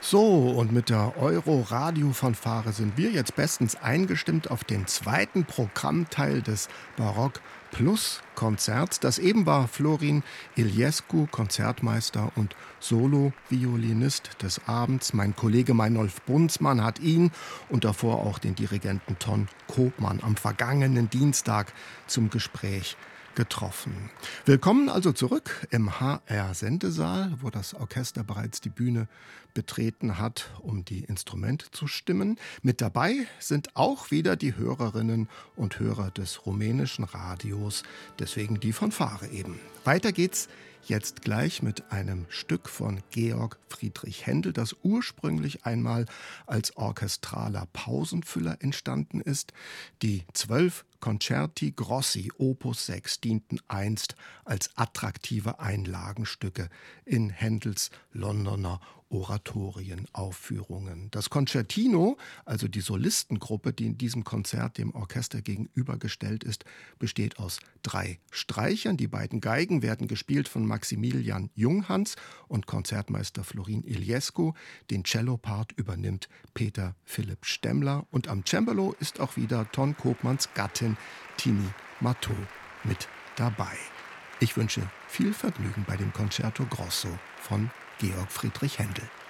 So, und mit der Euro-Radio-Fanfare sind wir jetzt bestens eingestimmt auf den zweiten Programmteil des Barock Plus Konzerts. Das eben war Florin Iliescu, Konzertmeister und Solo-Violinist des Abends. Mein Kollege Meinolf Bunzmann hat ihn und davor auch den Dirigenten Ton Koopman am vergangenen Dienstag zum Gespräch getroffen. Willkommen also zurück im HR-Sendesaal, wo das Orchester bereits die Bühne betreten hat, um die Instrumente zu stimmen. Mit dabei sind auch wieder die Hörerinnen und Hörer des rumänischen Radios, deswegen die Fanfare eben. Weiter geht's jetzt gleich mit einem Stück von Georg Friedrich Händel, das ursprünglich einmal als orchestraler Pausenfüller entstanden ist. Die 12 Concerti Grossi Opus 6 dienten einst als attraktive Einlagenstücke in Händels Londoner Oratorienaufführungen. Das Concertino, also die Solistengruppe, die in diesem Konzert dem Orchester gegenübergestellt ist, besteht aus 3 Streichern. Die beiden Geigen werden gespielt von Maximilian Junghans und Konzertmeister Florin Iliescu. Den Cellopart übernimmt Peter Philipp Stemmler und am Cembalo ist auch wieder Ton Koopmans Gattin Tini Matteau mit dabei. Ich wünsche viel Vergnügen bei dem Concerto Grosso von Georg Friedrich Händel.